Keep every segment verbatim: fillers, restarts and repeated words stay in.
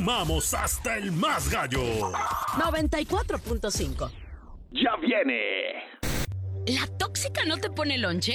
fumamos hasta el más gallo. noventa y cuatro punto cinco. ¡Ya viene! ¿La tóxica no te pone lonche?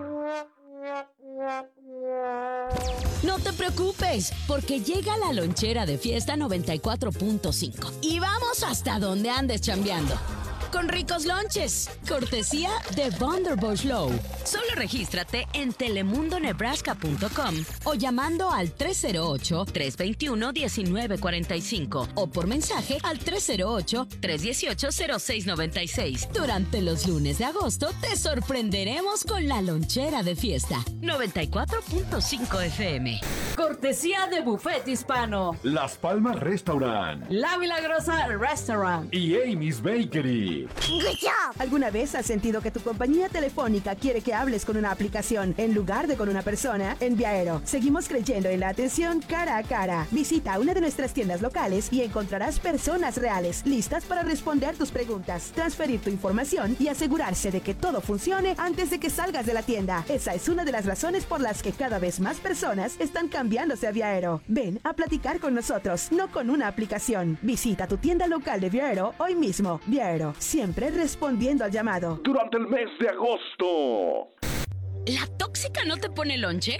No te preocupes, porque llega la lonchera de Fiesta noventa y cuatro punto cinco. Y vamos hasta donde andes chambeando. Con ricos lonches, cortesía de Vanderbush Low. Solo regístrate en telemundo nebraska punto com o llamando al tres cero ocho, tres dos uno, uno nueve cuatro cinco o por mensaje al tres cero ocho, tres uno ocho, cero seis nueve seis. Durante los lunes de agosto te sorprenderemos con la lonchera de Fiesta noventa y cuatro punto cinco F M. Cortesía de Buffet Hispano, Las Palmas Restaurant La Milagrosa Restaurant y Amy's Bakery. ¿Alguna vez has sentido que tu compañía telefónica quiere que hables con una aplicación en lugar de con una persona? En Viaero seguimos creyendo en la atención cara a cara. Visita una de nuestras tiendas locales y encontrarás personas reales, listas para responder tus preguntas, transferir tu información y asegurarse de que todo funcione antes de que salgas de la tienda. Esa es una de las razones por las que cada vez más personas están cambiándose a Viaero. Ven a platicar con nosotros, no con una aplicación. Visita tu tienda local de Viaero hoy mismo. Viaero, siempre respondiendo al llamado. Durante el mes de agosto. ¿La tóxica no te pone lonche?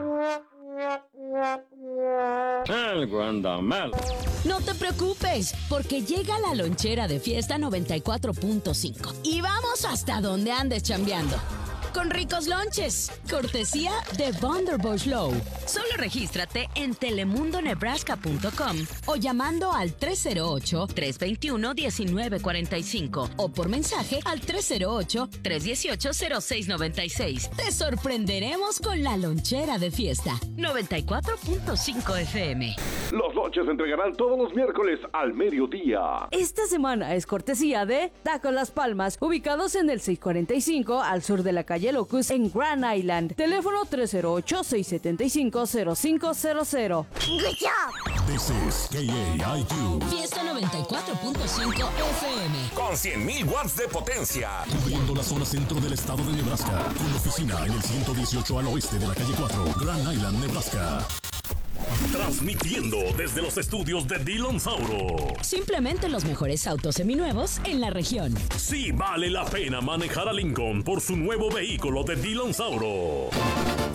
Algo anda mal. No te preocupes, porque llega la lonchera de Fiesta noventa y cuatro punto cinco. Y vamos hasta donde andes chambeando. Con ricos lonches, cortesía de Vanderbush Low. Solo regístrate en telemundo nebraska punto com o llamando al tres cero ocho, tres dos uno, uno nueve cuatro cinco o por mensaje al tres cero ocho, tres uno ocho, cero seis nueve seis. Te sorprenderemos con la lonchera de Fiesta noventa y cuatro punto cinco F M. Los lonches se entregarán todos los miércoles al mediodía. Esta semana es cortesía de Tacos Las Palmas, ubicados en el seiscientos cuarenta y cinco al sur de la calle Locust en Grand Island. Teléfono tres cero ocho, seis siete cinco, cero cinco cero cero. This is K A I Q. Fiesta noventa y cuatro punto cinco F M. Con cien mil watts de potencia. Cubriendo la zona centro del estado de Nebraska. Con oficina en el ciento dieciocho al oeste de la calle cuatro, Grand Island, Nebraska. Transmitiendo desde los estudios de Dillon Sauro. Simplemente los mejores autos seminuevos en la región. Sí vale la pena manejar a Lincoln por su nuevo vehículo de Dillon Sauro.